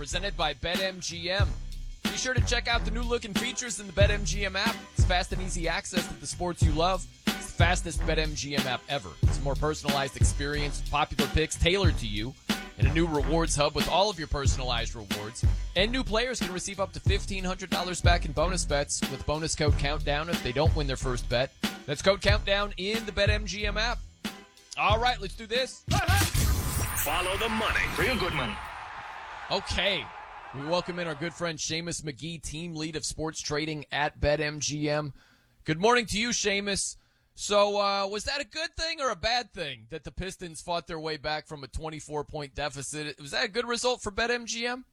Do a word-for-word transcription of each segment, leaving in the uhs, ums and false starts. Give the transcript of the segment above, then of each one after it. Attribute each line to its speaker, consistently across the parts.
Speaker 1: presented by BetMGM. Be sure to check out the new look and features in the BetMGM app. It's fast and easy access to the sports you love. It's the fastest BetMGM app ever. It's a more personalized experience, popular picks tailored to you, and a new rewards hub with all of your personalized rewards. And new players can receive up to fifteen hundred dollars back in bonus bets with bonus code COUNTDOWN if they don't win their first bet. That's code COUNTDOWN in the BetMGM app. All right, let's do this.
Speaker 2: Follow the money. Real good money.
Speaker 1: Okay. We welcome in our good friend Seamus McGee, team lead of sports trading at BetMGM. Good morning to you, Seamus. So uh, was that a good thing or a bad thing that the Pistons fought their way back from a twenty-four point deficit? Was that a good result for BetMGM?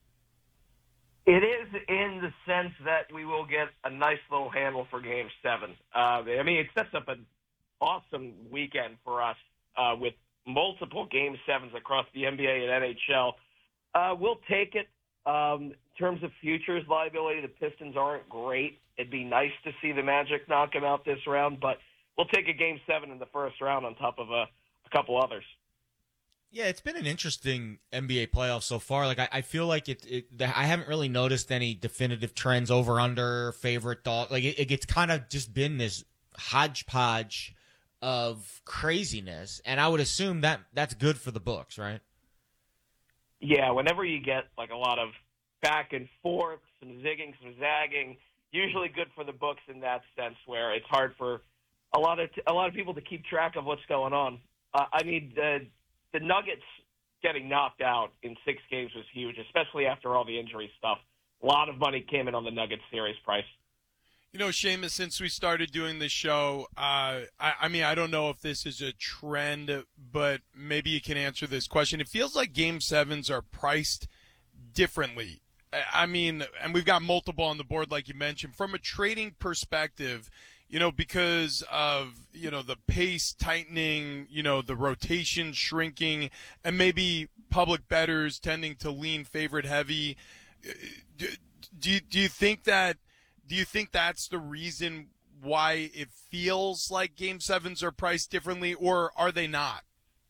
Speaker 3: It is in the sense that we will get a nice little handle for Game seven. Uh, I mean, it sets up an awesome weekend for us uh, with multiple Game sevens across the N B A and N H L. Uh, we'll take it. Um, in terms of futures liability, the Pistons aren't great. It'd be nice to see the Magic knock them out this round, but we'll take a Game seven in the first round on top of a, a couple others.
Speaker 4: Yeah, it's been an interesting N B A playoff so far. Like I, I feel like it, it. I haven't really noticed any definitive trends over under favorite thought. Like it, it's kind of just been this hodgepodge of craziness, and I would assume that that's good for the books, right?
Speaker 3: Yeah, whenever you get like a lot of back and forth, some zigging, some zagging, usually good for the books in that sense, where it's hard for a lot of a lot of people to keep track of what's going on. Uh, I mean, the the Nuggets getting knocked out in six games was huge, especially after all the injury stuff. A lot of money came in on the Nuggets series price.
Speaker 5: You know, Seamus, since we started doing this show, uh, I, I mean, I don't know if this is a trend, but maybe you can answer this question. It feels like Game sevens are priced differently. I mean, and we've got multiple on the board, like you mentioned. From a trading perspective, you know, because of, you know, the pace tightening, you know, the rotation shrinking, and maybe public bettors tending to lean favorite heavy, do, do, you, do you think that Do you think that's the reason why it feels like Game sevens are priced differently, or are they not?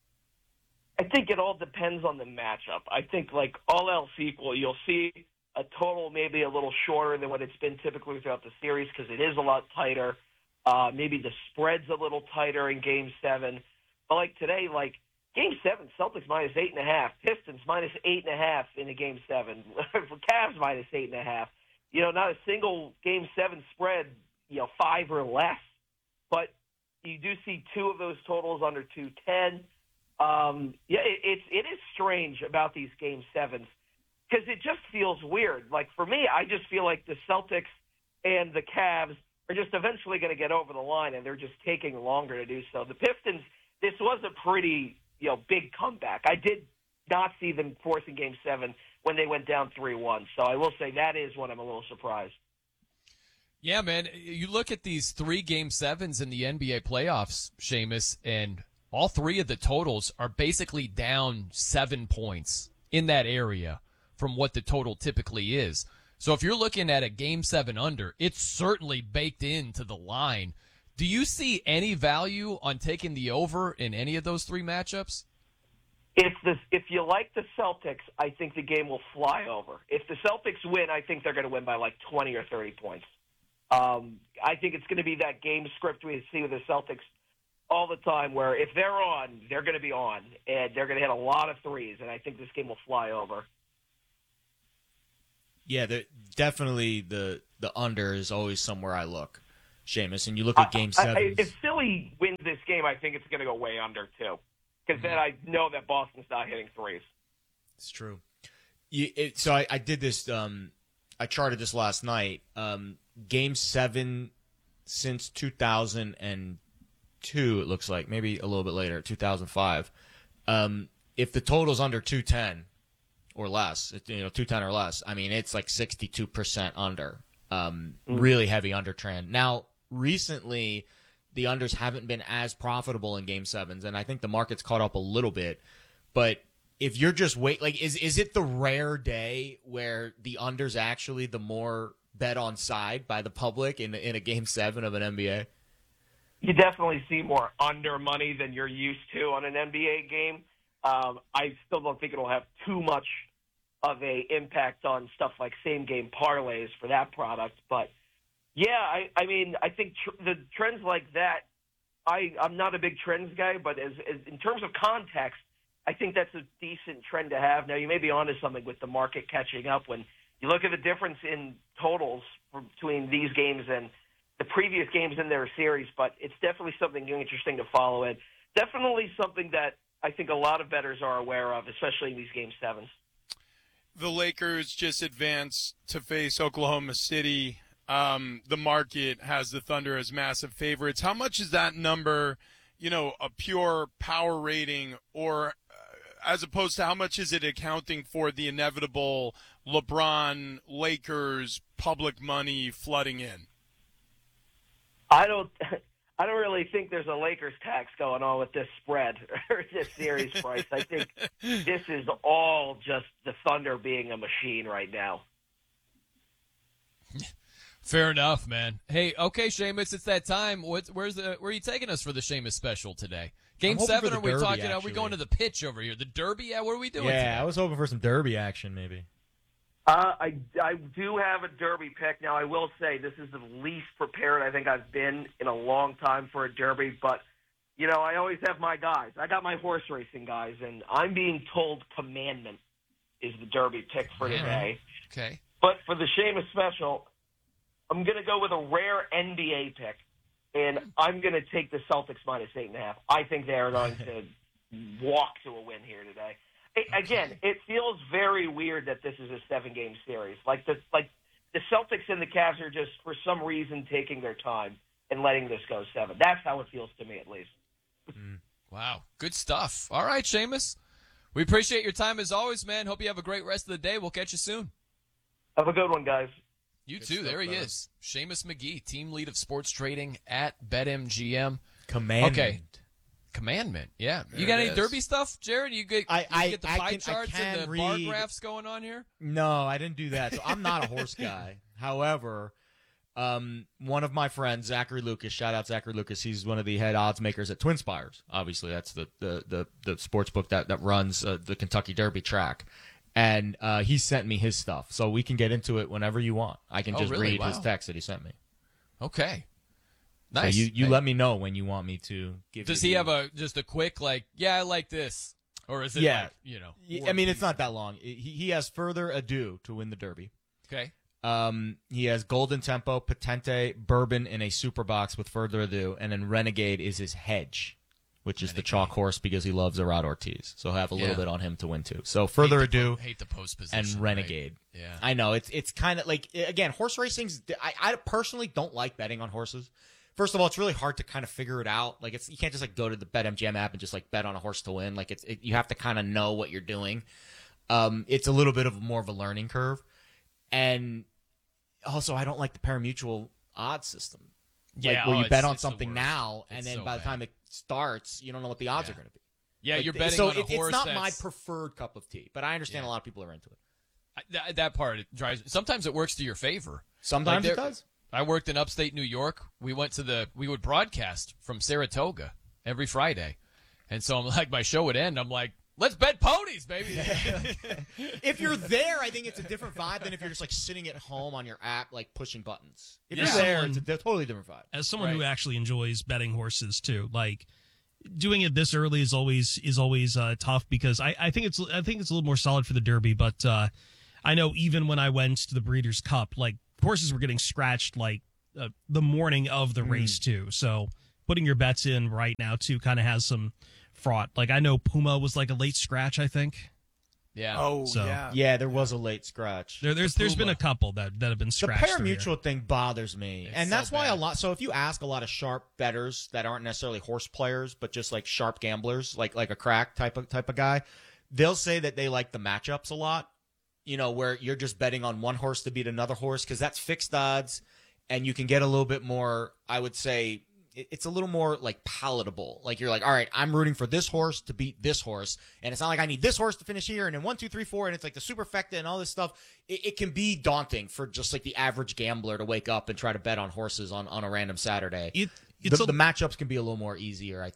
Speaker 3: I think it all depends on the matchup. I think, like, all else equal, you'll see a total maybe a little shorter than what it's been typically throughout the series because it is a lot tighter. Uh, maybe the spread's a little tighter in Game seven. But, like, today, like, Game seven, Celtics minus eight and a half, Pistons minus eight and a half in a Game seven, Cavs minus eight and a half. You know, not a single Game seven spread, you know, five or less. But you do see two of those totals under two ten. Um, yeah, it, it's it is strange about these Game sevens because it just feels weird. Like, for me, I just feel like the Celtics and the Cavs are just eventually going to get over the line, and they're just taking longer to do so. The Pistons, this was a pretty, you know, big comeback. I did not see them forcing Game seven when they went down three one. So I will say that is when I'm a little surprised.
Speaker 1: Yeah, man. You look at these three Game sevens in the N B A playoffs, Seamus, and all three of the totals are basically down seven points in that area from what the total typically is. So if you're looking at a Game seven under, it's certainly baked into the line. Do you see any value on taking the over in any of those three matchups?
Speaker 3: If the if you like the Celtics, I think the game will fly over. If the Celtics win, I think they're going to win by like twenty or thirty points. Um, I think it's going to be that game script we see with the Celtics all the time where if they're on, they're going to be on, and they're going to hit a lot of threes, and I think this game will fly over.
Speaker 4: Yeah, the, definitely the the under is always somewhere I look, Seamus. And you look at Game seven.
Speaker 3: If Philly wins this game, I think it's going to go way under, too. Because then I know that Boston's not hitting threes.
Speaker 4: It's true. You, it, so I, I did this. Um, I charted this last night. Um, game seven since two thousand two. It looks like maybe a little bit later, two thousand five. Um, if the total's under two ten or less, you know, two ten or less, I mean, it's like sixty-two percent under. Um, mm. Really heavy under trend. Now, recently, the unders haven't been as profitable in Game sevens, and I think the market's caught up a little bit. But if you're just wait, like, is is it the rare day where the under's actually the more bet on side by the public in in a Game seven of an N B A?
Speaker 3: You definitely see more under money than you're used to on an N B A game. Um, I still don't think it'll have too much of a impact on stuff like same game parlays for that product. But yeah, I, I mean, I think tr- the trends like that, I, I'm not a big trends guy, but as, as in terms of context, I think that's a decent trend to have. Now, you may be onto something with the market catching up when you look at the difference in totals between these games and the previous games in their series, but it's definitely something interesting to follow it. Definitely something that I think a lot of bettors are aware of, especially in these Game sevens.
Speaker 5: The Lakers just advanced to face Oklahoma City. Um, the market has the Thunder as massive favorites. How much is that number, you know, a pure power rating, or uh, as opposed to how much is it accounting for the inevitable LeBron, Lakers, public money flooding in?
Speaker 3: I don't I don't really think there's a Lakers tax going on with this spread or this series price. I think this is all just the Thunder being a machine right now.
Speaker 1: Fair enough, man. Hey, okay, Seamus, it's that time. What's, where's the, where are you taking us for the Seamus special today? Game seven, are we
Speaker 4: Derby,
Speaker 1: talking,
Speaker 4: actually.
Speaker 1: are we going to the pitch over here? The Derby? Yeah, what are we doing
Speaker 4: Yeah,
Speaker 1: today?
Speaker 4: I was hoping for some Derby action, maybe.
Speaker 3: Uh, I, I do have a Derby pick. Now, I will say this is the least prepared I think I've been in a long time for a Derby, but, you know, I always have my guys. I got my horse racing guys, and I'm being told Commandment is the Derby pick for today.
Speaker 1: Okay.
Speaker 3: But for the Seamus special, I'm going to go with a rare N B A pick, and I'm going to take the Celtics minus eight and a half. I think they are going to walk to a win here today. It, again, it feels very weird that this is a seven-game series. Like the like the Celtics and the Cavs are just, for some reason, taking their time and letting this go seven. That's how it feels to me, at least.
Speaker 1: Mm. Wow. Good stuff. All right, Seamus. We appreciate your time as always, man. Hope you have a great rest of the day. We'll catch you soon.
Speaker 3: Have a good one, guys.
Speaker 1: You
Speaker 4: Good
Speaker 1: too.
Speaker 4: stuff,
Speaker 1: There he
Speaker 4: brother.
Speaker 1: is. Seamus McGee, team lead of sports trading at BetMGM.
Speaker 4: Commandment.
Speaker 1: Okay. Commandment, yeah. You got
Speaker 5: it
Speaker 1: any
Speaker 5: is.
Speaker 1: Derby stuff, Jared? You get,
Speaker 4: I-
Speaker 1: you
Speaker 4: I-
Speaker 1: get the
Speaker 4: I
Speaker 1: pie
Speaker 4: can- I
Speaker 1: charts and the
Speaker 4: can
Speaker 1: bar
Speaker 4: read-
Speaker 1: graphs going on here?
Speaker 4: No, I didn't do that. So I'm not a horse guy. However, um, one of my friends, Zachary Lucas, shout out Zachary Lucas, he's one of the head odds makers at Twin Spires. Obviously, that's the the the, the sports book that, that runs uh, the Kentucky Derby track. And uh, he sent me his stuff. So we can get into it whenever you want. I can
Speaker 1: Oh,
Speaker 4: just
Speaker 1: really?
Speaker 4: read his
Speaker 1: Wow.
Speaker 4: text that he sent me.
Speaker 1: Okay. Nice.
Speaker 4: So you, you
Speaker 1: Hey,
Speaker 4: let me know when you want me to give
Speaker 1: Does
Speaker 4: you
Speaker 1: he
Speaker 4: the-
Speaker 1: have a just a quick, like, yeah, I like this? Or is it
Speaker 4: Yeah.
Speaker 1: like, you know?
Speaker 4: Yeah,
Speaker 1: war
Speaker 4: I mean, it's
Speaker 1: piece?
Speaker 4: not that long. He, he has Further Ado to win the Derby.
Speaker 1: Okay.
Speaker 4: Um, he has Golden Tempo, Patente, Bourbon in a super box with Further Ado, and then Renegade is his hedge, which is the chalk horse because he loves Arad Ortiz. So he'll have a little
Speaker 1: Yeah.
Speaker 4: bit on him to win too. So Further
Speaker 1: hate the
Speaker 4: Ado
Speaker 1: po- hate the post position
Speaker 4: and
Speaker 1: right?
Speaker 4: Renegade.
Speaker 1: Yeah.
Speaker 4: I know it's it's kind of like, again, horse racing's. I, I personally don't like betting on horses. First of all, it's really hard to kind of figure it out. Like, it's you can't just like go to the BetMGM app and just like bet on a horse to win. Like, it's it, you have to kind of know what you're doing. Um, it's a little bit of more of a learning curve, and also I don't like the parimutuel odds system.
Speaker 1: Yeah,
Speaker 4: like, where
Speaker 1: oh,
Speaker 4: you
Speaker 1: it's-
Speaker 4: bet on
Speaker 1: it's the
Speaker 4: something
Speaker 1: worst.
Speaker 4: now, and
Speaker 1: It's
Speaker 4: then
Speaker 1: so
Speaker 4: by the
Speaker 1: bad.
Speaker 4: time it starts, you don't know what the odds
Speaker 1: Yeah.
Speaker 4: are going to be.
Speaker 1: Yeah,
Speaker 4: Like,
Speaker 1: you're
Speaker 4: th-
Speaker 1: betting
Speaker 4: so
Speaker 1: on a
Speaker 4: it,
Speaker 1: horse
Speaker 4: it's not my
Speaker 1: that's-
Speaker 4: preferred cup of tea, but I understand
Speaker 1: Yeah.
Speaker 4: a lot of people are into it.
Speaker 1: I- That, that part it drives. Sometimes it works to your favor.
Speaker 4: Sometimes
Speaker 1: Like,
Speaker 4: it
Speaker 1: there-
Speaker 4: does.
Speaker 1: I worked in upstate New York. We went to the. We would broadcast from Saratoga every Friday, and so I'm like, my show would end. I'm like, let's bet ponies, baby.
Speaker 4: If you're there, I think it's a different vibe than if you're just like sitting at home on your app, like pushing buttons. If
Speaker 6: Yeah.
Speaker 4: you're there,
Speaker 6: Someone-
Speaker 4: it's a di- totally different vibe.
Speaker 6: As someone who
Speaker 1: Right.
Speaker 6: actually enjoys betting horses too, like doing it this early is always is always uh, tough because I, I think it's I think it's a little more solid for the Derby, but uh, I know even when I went to the Breeders' Cup, like horses were getting scratched like uh, the morning of the race too. So putting your bets in right now too kind of has some fraught. Like I know Puma was like a late scratch, I think.
Speaker 1: yeah.
Speaker 5: Oh,
Speaker 6: So-
Speaker 5: yeah.
Speaker 4: Yeah, there was a late scratch.
Speaker 6: There, there's
Speaker 1: The
Speaker 6: there's been
Speaker 1: Puma.
Speaker 6: a couple that, that have been
Speaker 4: The
Speaker 6: scratched. through here.
Speaker 4: parimutuel thing bothers me,
Speaker 1: It's
Speaker 4: and
Speaker 1: so
Speaker 4: that's why a
Speaker 1: bad.
Speaker 4: lot. So if you ask a lot of sharp bettors that aren't necessarily horse players, but just like sharp gamblers, like like a crack type of type of guy, they'll say that they like the matchups a lot. You know, where you're just betting on one horse to beat another horse because that's fixed odds, and you can get a little bit more. I would say it- it's a little more like palatable. Like you're like, all right, I'm rooting for this horse to beat this horse, and it's not like I need this horse to finish here, and then one, two, three, four, and it's like the superfecta and all this stuff. It, it can be daunting for just like the average gambler to wake up and try to bet on horses on, on a random Saturday.
Speaker 6: It, it's
Speaker 4: the,
Speaker 6: a,
Speaker 4: the matchups can be a little more easier, I think.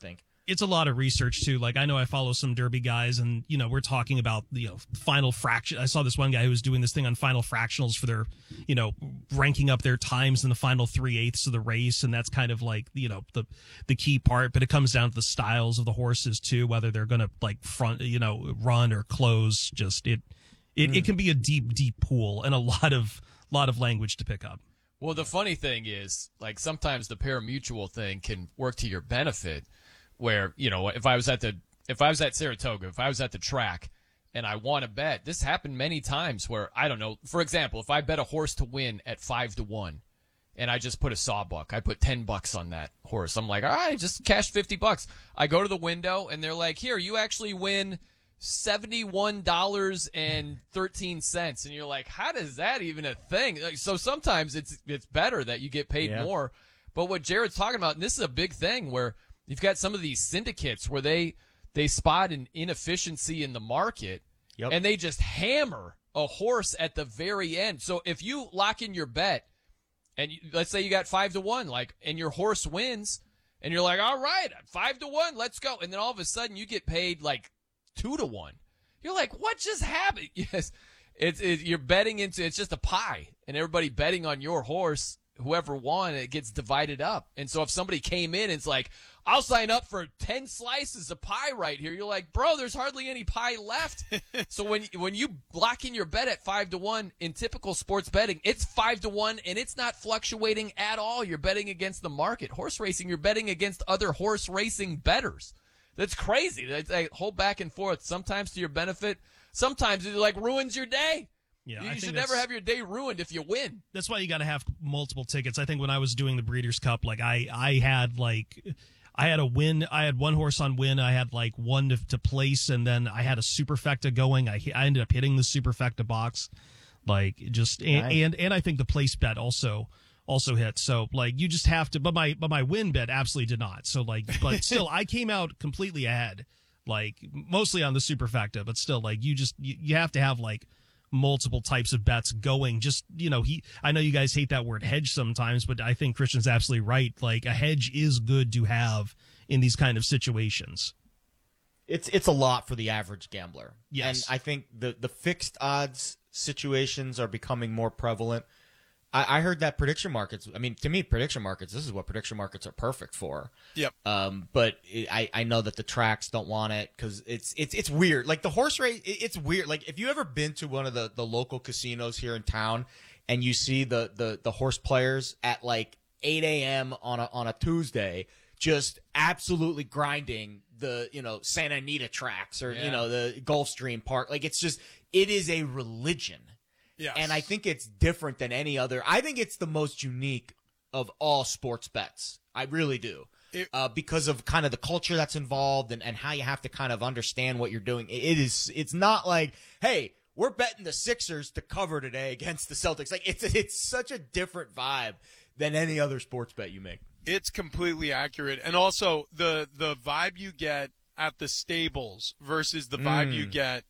Speaker 6: It's a lot of research too. Like I know I follow some Derby guys, and you know we're talking about you know final fraction. I saw this one guy who was doing this thing on final fractionals for their, you know, ranking up their times in the final three eighths of the race, and that's kind of like you know the the key part. But it comes down to the styles of the horses too, whether they're going to like front, you know, run or close. Just it it, mm. it can be a deep deep pool and a lot of lot of language to pick up.
Speaker 1: Well, the funny thing is, like sometimes the pari-mutuel thing can work to your benefit. Where, you know, if I was at the if I was at Saratoga, if I was at the track and I won a bet, this happened many times where, I don't know, for example, if I bet a horse to win at five to one and I just put a sawbuck, I put ten bucks on that horse. I'm like, all right, just cash fifty bucks. I go to the window and they're like, here, you actually win seventy-one dollars and thirteen cents. And you're like, how does that even a thing? Like, so sometimes it's, it's better that you get paid
Speaker 4: yeah.
Speaker 1: more. But what Jared's talking about, and this is a big thing where you've got some of these syndicates where they they spot an inefficiency in the market,
Speaker 4: yep.
Speaker 1: and they just hammer a horse at the very end. So if you lock in your bet, and you, let's say you got five to one, like, and your horse wins, and you're like, all right, five to one, let's go, and then all of a sudden you get paid like two to one. You're like, what just happened? Yes, it's it, you're betting into it's just a pie, and everybody betting on your horse. Whoever won, it gets divided up. And so if somebody came in and it's like, I'll sign up for ten slices of pie right here, you're like, bro, there's hardly any pie left. So when when you lock in your bet at five to one in typical sports betting, it's five to one and it's not fluctuating at all. You're betting against the market. Horse racing, you're betting against other horse racing bettors. That's crazy. They, they hold back and forth, sometimes to your benefit. Sometimes it like ruins your day.
Speaker 6: Yeah,
Speaker 1: you
Speaker 6: I
Speaker 1: should
Speaker 6: think
Speaker 1: never have your day ruined if you win.
Speaker 6: That's why you got to have multiple tickets. I think when I was doing the Breeders' Cup, like I, I had like, I had a win. I had one horse on win. I had like one to, to place, and then I had a superfecta going. I, I ended up hitting the superfecta box, like just and,
Speaker 4: Nice.
Speaker 6: and and I think the place bet also also hit. So like you just have to. But my but my win bet absolutely did not. So like, but still, I came out completely ahead, like mostly on the superfecta, but still, like you just you, you have to have like multiple types of bets going. Just, you know, he, I know you guys hate that word hedge sometimes, but I think Christian's absolutely right. Like a hedge is good to have in these kind of situations.
Speaker 4: It's it's a lot for the average gambler.
Speaker 6: Yes.
Speaker 4: And I think the, the fixed odds situations are becoming more prevalent. I, I heard that prediction markets, I mean, to me, prediction markets, this is what prediction markets are perfect for.
Speaker 5: Yep.
Speaker 4: Um, but it, I, I know that the tracks don't want it because it's, it's, it's weird. Like the horse race, it, it's weird. Like if you ever been to one of the, the local casinos here in town and you see the, the, the horse players at like eight a.m. on a, on a Tuesday, just absolutely grinding the, you know, Santa Anita tracks or,
Speaker 1: Yeah.
Speaker 4: you know, the Gulfstream Park. Like it's just, it is a religion.
Speaker 5: Yes.
Speaker 4: And I think it's different than any other. I think it's the most unique of all sports bets. I really do.
Speaker 5: It-
Speaker 4: uh, because of kind of the culture that's involved and, and how you have to kind of understand what you're doing. It, it is, it's not like, hey, we're betting the Sixers to cover today against the Celtics. Like it's, it's such a different vibe than any other sports bet you make.
Speaker 5: It's completely accurate. And also the the vibe you get at the stables versus the vibe
Speaker 4: Mm.
Speaker 5: you get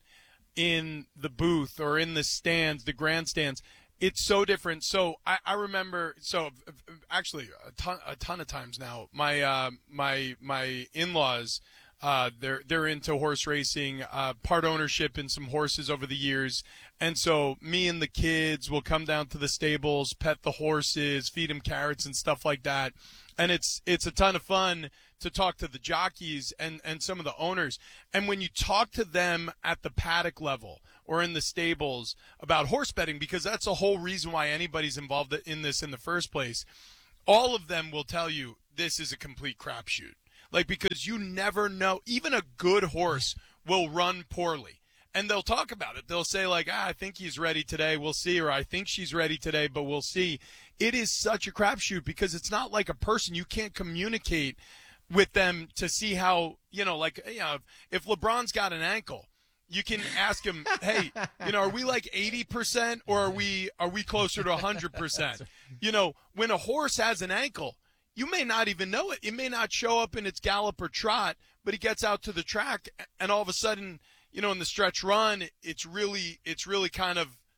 Speaker 5: in the booth or in the stands, the grandstands, it's so different. So I, I remember, so actually a ton, a ton of times now, my uh, my my in-laws, uh, they're they're into horse racing, uh, part ownership in some horses over the years, and so me and the kids will come down to the stables, pet the horses, feed them carrots and stuff like that, and it's it's a ton of fun to talk to the jockeys and, and some of the owners. And when you talk to them at the paddock level or in the stables about horse betting, because that's the whole reason why anybody's involved in this in the first place, all of them will tell you this is a complete crapshoot. Like, because you never know, even a good horse will run poorly. And they'll talk about it. They'll say, like, ah, I think he's ready today. We'll see. Or I think she's ready today, but we'll see. It is such a crapshoot because it's not like a person. You can't communicate with them to see how, you know, like, you know, if LeBron's got an ankle, you can ask him, hey, you know, are we like eighty percent or are we are we closer to one hundred percent? You know, when a horse has an ankle, you may not even know it. It may not show up in its gallop or trot, but he gets out to the track and all of a sudden, you know, in the stretch run, it's really it's really kind of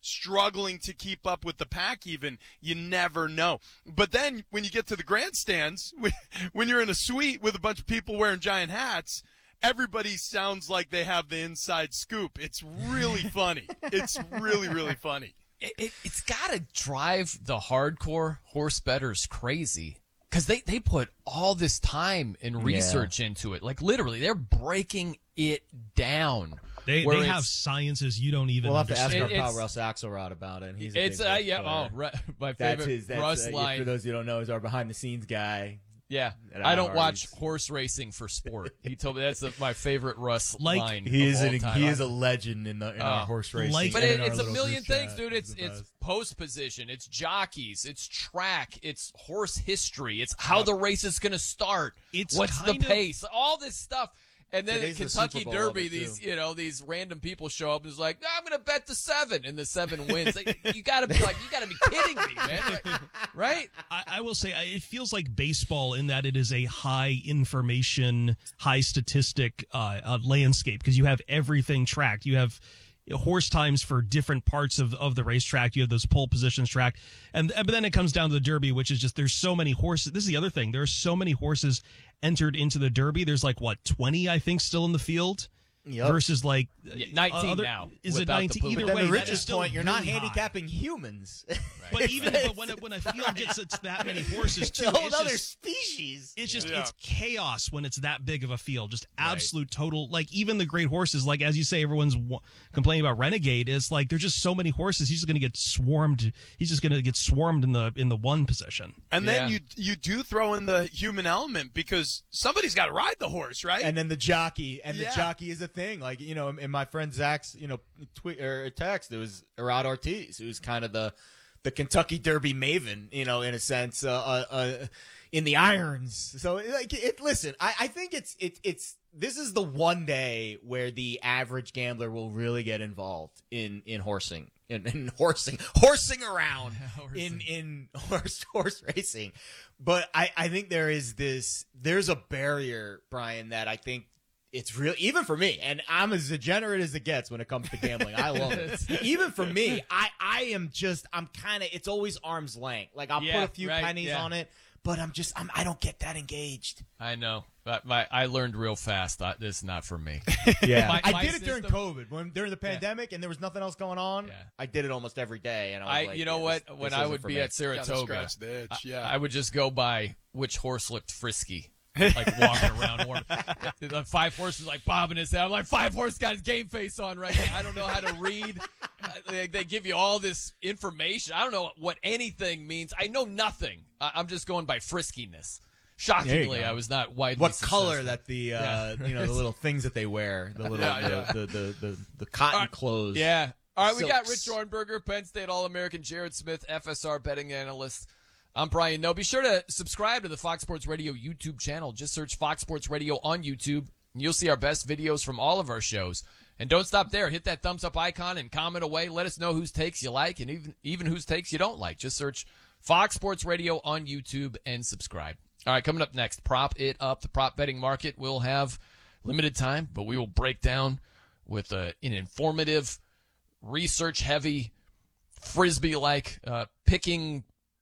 Speaker 5: struggling to keep up with the pack even. You never know. But then when you get to the grandstands, when you're in a suite with a bunch of people wearing giant hats, everybody sounds like they have the inside scoop. It's really funny. It's really, really funny.
Speaker 1: It, it, it's got to drive the hardcore horse bettors crazy because they, they put all this time and research yeah. into it. Like, literally, they're breaking it down.
Speaker 6: They they have sciences you don't even
Speaker 4: We'll have
Speaker 6: understand.
Speaker 4: to ask
Speaker 1: It-
Speaker 4: our
Speaker 1: it's-
Speaker 4: pal Russ Axelrod about it. He's a
Speaker 1: It's
Speaker 4: big
Speaker 1: uh,
Speaker 4: horse
Speaker 1: yeah,
Speaker 4: player.
Speaker 1: oh, Ru- my
Speaker 4: That's
Speaker 1: favorite
Speaker 4: his. That's,
Speaker 1: Russ
Speaker 4: uh,
Speaker 1: line.
Speaker 4: For those who don't know, is our behind the scenes guy.
Speaker 1: Yeah,
Speaker 4: at
Speaker 1: I don't
Speaker 4: iHeart.
Speaker 1: watch
Speaker 4: He's-
Speaker 1: horse racing for sport. He told me that's the, my favorite Russ
Speaker 6: Like,
Speaker 1: line.
Speaker 4: He
Speaker 1: of
Speaker 4: is
Speaker 1: all
Speaker 4: an,
Speaker 1: time.
Speaker 4: he is a legend in the in our
Speaker 1: Oh.
Speaker 4: horse racing.
Speaker 6: Like-
Speaker 1: But
Speaker 4: and
Speaker 1: it,
Speaker 4: in our
Speaker 1: it's a
Speaker 4: little
Speaker 1: million
Speaker 4: group
Speaker 1: things,
Speaker 4: chat.
Speaker 1: dude. It's
Speaker 4: the
Speaker 1: it's
Speaker 4: best.
Speaker 1: post position, it's jockeys, it's track, it's horse history, it's how the race is going to start,
Speaker 6: It's
Speaker 1: what's the
Speaker 6: kind of-
Speaker 1: pace, all this stuff. And then
Speaker 4: Today's
Speaker 1: at
Speaker 4: the
Speaker 1: Kentucky
Speaker 4: Super Bowl of
Speaker 1: Derby,
Speaker 4: it,
Speaker 1: these
Speaker 4: too.
Speaker 1: you know these random people show up and is like, I'm going to bet the seven, and the seven wins. Like, you got to be like, you got to be kidding me, man, Like, right?
Speaker 6: I, I will say I- it feels like baseball in that it is a high information, high statistic uh, uh, landscape because you have everything tracked. You have horse times for different parts of, of the racetrack. You have those pole positions tracked. And but then it comes down to the Derby, which is just there's so many horses. This is the other thing. There are so many horses entered into the Derby. There's like, what, twenty, I think, still in the field?
Speaker 4: Yep.
Speaker 6: Versus like
Speaker 1: Yeah, nineteen
Speaker 6: other-
Speaker 1: now,
Speaker 6: Is it
Speaker 1: without the
Speaker 6: nineteen?
Speaker 1: poop.
Speaker 6: Either
Speaker 4: But then
Speaker 6: way,
Speaker 4: the
Speaker 6: that is
Speaker 4: richest
Speaker 6: still
Speaker 4: point, you're not
Speaker 6: really high.
Speaker 4: handicapping humans.
Speaker 6: But even but when, a, when a field gets it's that many horses,
Speaker 4: It's
Speaker 6: too,
Speaker 4: a whole
Speaker 6: it's
Speaker 4: other
Speaker 6: just,
Speaker 4: species.
Speaker 6: it's just
Speaker 5: Yeah.
Speaker 6: it's chaos when it's that big of a field. Just absolute total. Like even the great horses, like as you say, everyone's w- complaining about Renegade. It's like there's just so many horses. He's just going to get swarmed. He's just going to get swarmed in the in the one position.
Speaker 5: And then
Speaker 1: Yeah.
Speaker 5: you you do throw in the human element because somebody's got to ride the horse, right?
Speaker 4: And then the jockey, and
Speaker 5: Yeah.
Speaker 4: the jockey is a thing. Like you know, in, in my friend Zach's, you know, tweet or text, it was Arad Ortiz, who's kind of the the Kentucky Derby maven, you know, in a sense, uh, uh, uh, in the irons. So, like, it. Listen, I, I think it's it, it's this is the one day where the average gambler will really get involved in in horsing, in, in horsing, horsing around in in horse horse racing. But I I think there is this there's a barrier, Brian, that I think. It's real, even for me, and I'm as degenerate as it gets when it comes to gambling. I love it. Even for me, I, I am just, I'm kind of, it's always arm's length. Like I'll
Speaker 1: Yeah,
Speaker 4: put a few
Speaker 1: right,
Speaker 4: pennies
Speaker 1: yeah.
Speaker 4: on it, but I'm just, I'm, I don't get that engaged.
Speaker 1: I know. But my, I learned real fast. I, this is not for me.
Speaker 4: Yeah,
Speaker 1: My-
Speaker 4: I
Speaker 1: my
Speaker 4: did it during
Speaker 1: system-
Speaker 4: COVID when during the pandemic and there was nothing else going on.
Speaker 1: Yeah.
Speaker 4: I did it almost every day, and I, was
Speaker 1: I,
Speaker 4: like,
Speaker 1: you know
Speaker 4: yeah,
Speaker 1: what?
Speaker 4: this-
Speaker 1: when
Speaker 4: this
Speaker 1: I
Speaker 4: isn't
Speaker 1: would
Speaker 4: for
Speaker 1: be
Speaker 4: me.
Speaker 1: at Saratoga,
Speaker 5: scratch the itch,
Speaker 1: I-
Speaker 5: yeah.
Speaker 1: I would just go by which horse looked frisky. Like walking around, warm. The five horses like bobbing his head. I'm like, five horse got his game face on right now. I don't know how to read. Uh, They, they give you all this information. I don't know what anything means. I know nothing. I, I'm just going by friskiness. Shockingly,
Speaker 4: go.
Speaker 1: I was not widely
Speaker 4: What
Speaker 1: successful.
Speaker 4: color that the uh,
Speaker 1: Yeah.
Speaker 4: you know the little things that they wear, the little
Speaker 5: Yeah,
Speaker 4: the,
Speaker 5: yeah.
Speaker 4: The, the, the, the cotton
Speaker 1: All right.
Speaker 4: clothes.
Speaker 1: Yeah. All right, we got Rich
Speaker 4: Silks.
Speaker 1: Ornberger, Penn State All-American, Jared Smith, F S R betting analyst. I'm Brian No. Be sure to subscribe to the Fox Sports Radio YouTube channel. Just search Fox Sports Radio on YouTube, and you'll see our best videos from all of our shows. And don't stop there. Hit that thumbs up icon and comment away. Let us know whose takes you like and even even whose takes you don't like. Just search Fox Sports Radio on YouTube and subscribe. All right, coming up next, Prop It Up. The prop betting market will have limited time, but we will break down with a, an informative, research-heavy, Frisbee-like uh, picking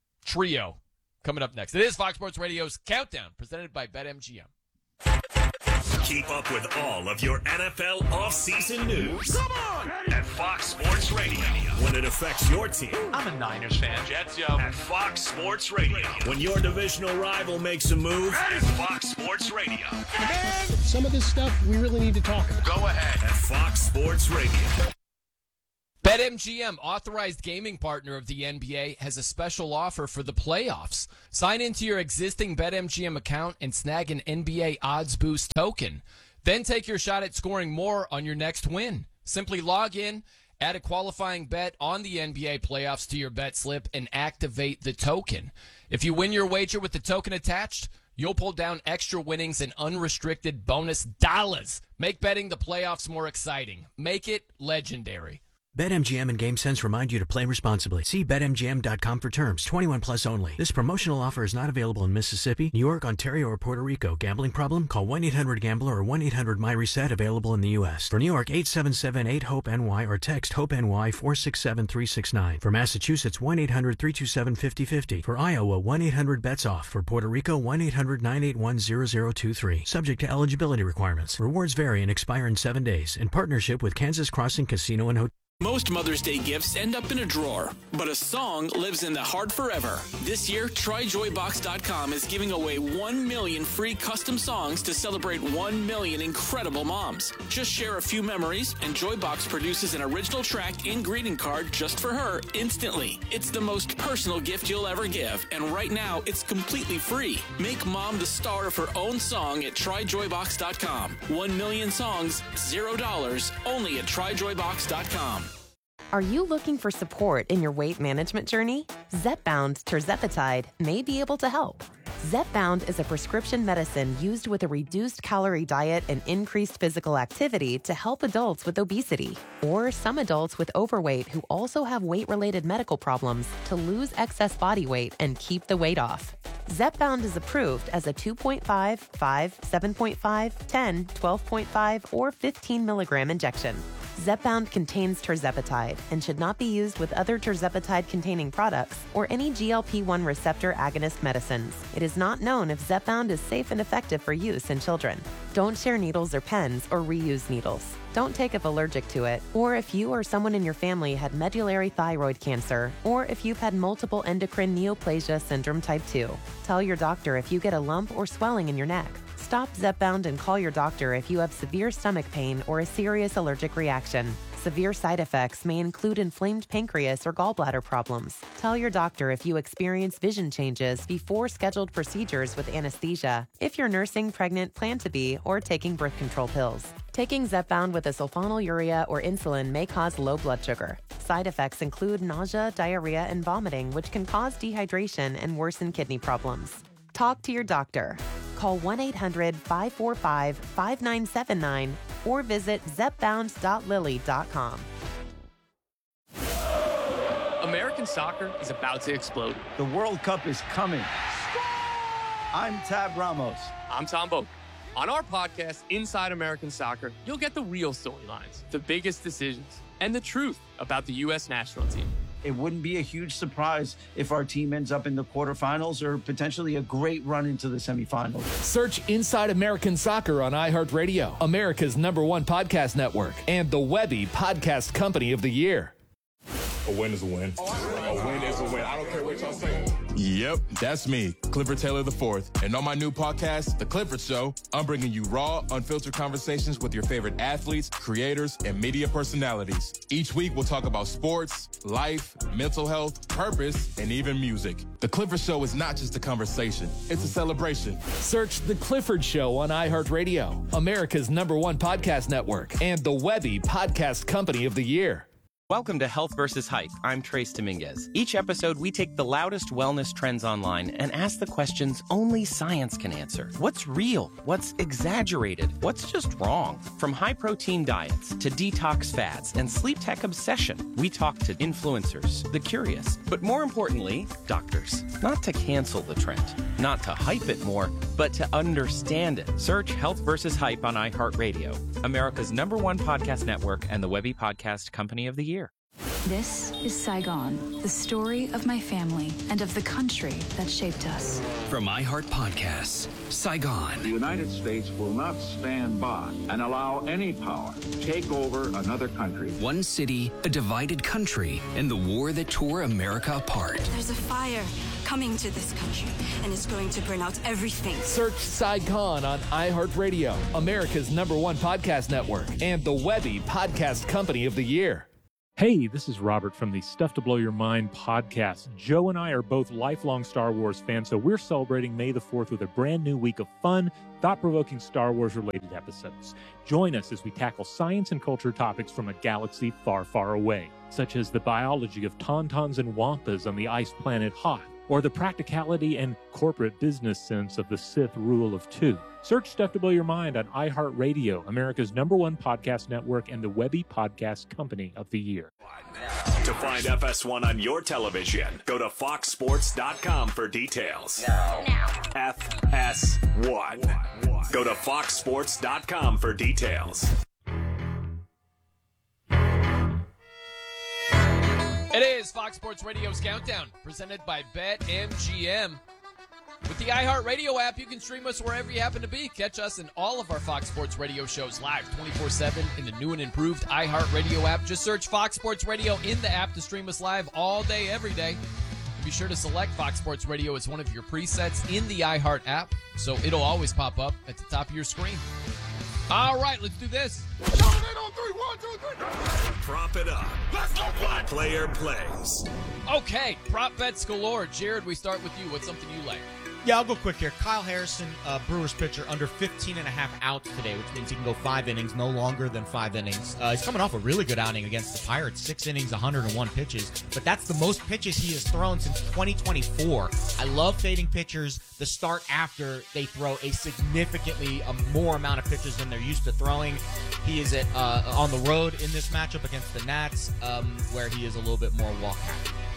Speaker 1: trio coming up next. It is Fox Sports Radio's Countdown, presented by BetMGM.
Speaker 2: Keep up with all of your N F L offseason news. Come on! At Fox Sports Radio. When it affects your team.
Speaker 7: I'm a Niners fan. Jets, yo.
Speaker 2: At Fox Sports Radio. When your divisional rival makes a move. At Fox Sports Radio.
Speaker 8: Some of this stuff we really need to talk about.
Speaker 2: Go ahead. At Fox Sports Radio.
Speaker 1: BetMGM, authorized gaming partner of the N B A, has a special offer for the playoffs. Sign into your existing BetMGM account and snag an N B A Odds Boost token. Then take your shot at scoring more on your next win. Simply log in, add a qualifying bet on the N B A playoffs to your bet slip, and activate the token. If you win your wager with the token attached, you'll pull down extra winnings and unrestricted bonus dollars. Make betting the playoffs more exciting. Make it legendary.
Speaker 9: BetMGM and GameSense remind you to play responsibly. See Bet M G M dot com for terms. twenty-one plus only. This promotional offer is not available in Mississippi, New York, Ontario, or Puerto Rico. Gambling problem? Call one eight hundred gambler or one eight hundred my reset. Available in the U S. For New York, eight seven seven eight hope N Y or text HOPE-NY four six seven three six nine. For Massachusetts, one eight hundred three two seven five zero five zero. For Iowa, one eight hundred bets off. For Puerto Rico, one eight hundred nine eight one zero zero two three. Subject to eligibility requirements. Rewards vary and expire in seven days. In partnership with Kansas Crossing Casino and Hotel.
Speaker 10: Most Mother's Day gifts end up in a drawer, but a song lives in the heart forever. This year, Try Joy Box dot com is giving away one million free custom songs to celebrate one million incredible moms. Just share a few memories, and Joybox produces an original track and greeting card just for her instantly. It's the most personal gift you'll ever give, and right now, it's completely free. Make mom the star of her own song at Try Joy Box dot com. One million songs, zero dollars, only at Try Joy Box dot com.
Speaker 11: Are you looking for support in your weight management journey? Zepbound tirzepatide may be able to help. Zepbound is a prescription medicine used with a reduced calorie diet and increased physical activity to help adults with obesity or some adults with overweight who also have weight-related medical problems to lose excess body weight and keep the weight off. Zepbound is approved as a two point five, five, seven point five, ten, twelve point five, or fifteen milligram injection. Zepbound contains tirzepatide and should not be used with other tirzepatide-containing products or any G L P one receptor agonist medicines. It is not known if Zepbound is safe and effective for use in children. Don't share needles or pens or reuse needles. Don't take if allergic to it, or if you or someone in your family had medullary thyroid cancer, or if you've had multiple endocrine neoplasia syndrome type two. Tell your doctor if you get a lump or swelling in your neck. Stop Zepbound and call your doctor if you have severe stomach pain or a serious allergic reaction. Severe side effects may include inflamed pancreas or gallbladder problems. Tell your doctor if you experience vision changes before scheduled procedures with anesthesia, if you're nursing, pregnant, plan to be, or taking birth control pills. Taking Zepbound with a sulfonylurea or insulin may cause low blood sugar. Side effects include nausea, diarrhea, and vomiting, which can cause dehydration and worsen kidney problems. Talk to your doctor. Call one eight hundred, five four five, five nine seven nine or visit zepbound dot lilly dot com.
Speaker 12: American soccer is about to explode.
Speaker 13: The World Cup is coming. I'm Tab Ramos.
Speaker 12: I'm Tom Boak. On our podcast, Inside American Soccer, you'll get the real storylines, the biggest decisions, and the truth about the U S national team.
Speaker 13: It wouldn't be a huge surprise if our team ends up in the quarterfinals or potentially a great run into the semifinals.
Speaker 14: Search Inside American Soccer on iHeartRadio, America's number one podcast network, and the Webby Podcast Company of the Year.
Speaker 15: A win is a win. A win is a win. I don't care what y'all say.
Speaker 16: Yep, that's me, Clifford Taylor the fourth. And on my new podcast, The Clifford Show, I'm bringing you raw, unfiltered conversations with your favorite athletes, creators, and media personalities. Each week, we'll talk about sports, life, mental health, purpose, and even music. The Clifford Show is not just a conversation, it's a celebration.
Speaker 14: Search The Clifford Show on iHeartRadio, America's number one podcast network, and the Webby Podcast Company of the Year.
Speaker 17: Welcome to Health versus Hype. I'm Trace Dominguez. Each episode, we take the loudest wellness trends online and ask the questions only science can answer. What's real? What's exaggerated? What's just wrong? From high-protein diets to detox fads and sleep tech obsession, we talk to influencers, the curious, but more importantly, doctors. Not to cancel the trend, not to hype it more, but to understand it. Search Health versus Hype on iHeartRadio, America's number one podcast network and the Webby Podcast Company of the Year.
Speaker 18: This is Saigon, the story of my family and of the country that shaped us.
Speaker 19: From iHeart Podcasts, Saigon.
Speaker 20: The United States will not stand by and allow any power to take over another country.
Speaker 19: One city, a divided country, and the war that tore America apart.
Speaker 21: There's a fire coming to this country, and it's going to burn out everything.
Speaker 14: Search Saigon on iHeartRadio, America's number one podcast network, and the Webby Podcast Company of the Year.
Speaker 22: Hey, this is Robert from the Stuff to Blow Your Mind podcast. Joe and I are both lifelong Star Wars fans, so we're celebrating May the fourth with a brand new week of fun, thought-provoking Star Wars-related episodes. Join us as we tackle science and culture topics from a galaxy far, far away, such as the biology of tauntauns and wampas on the ice planet Hoth, or the practicality and corporate business sense of the Sith rule of two. Search Stuff to Blow Your Mind on iHeartRadio, America's number one podcast network and the Webby Podcast Company of the Year.
Speaker 2: To find F S one on your television, go to fox sports dot com for details.
Speaker 3: Now.
Speaker 2: F S one. Go to fox sports dot com for details.
Speaker 1: It is Fox Sports Radio's Countdown, presented by BetMGM. With the iHeartRadio app, you can stream us wherever you happen to be. Catch us in all of our Fox Sports Radio shows live twenty-four seven in the new and improved iHeartRadio app. Just search Fox Sports Radio in the app to stream us live all day, every day. Be sure to select Fox Sports Radio as one of your presets in the iHeart app, so it'll always pop up at the top of your screen. All right, let's do this.
Speaker 2: Prop it up. Let's go play. Player plays.
Speaker 1: Okay, prop bets galore. Jared, we start with you. What's something you like?
Speaker 4: Yeah, I'll go quick here. Kyle Harrison, uh, Brewers pitcher, under fifteen and a half outs today, which means he can go five innings, no longer than five innings. Uh, he's coming off a really good outing against the Pirates, six innings, one hundred one pitches, but that's the most pitches he has thrown since twenty twenty-four. I love fading pitchers the start after they throw a significantly a more amount of pitches than they're used to throwing. He is at uh, on the road in this matchup against the Nats, um, where he is a little bit more walk happy.